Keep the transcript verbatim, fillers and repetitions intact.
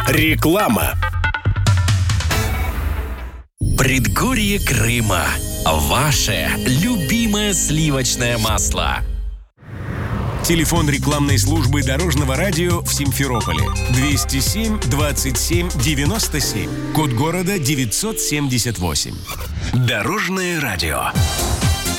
Реклама. Предгорье Крыма. Ваше любимое сливочное масло. Телефон рекламной службы Дорожного радио в Симферополе двести семь двадцать семь девяносто семь. Код города девятьсот семьдесят восемь. Дорожное радио.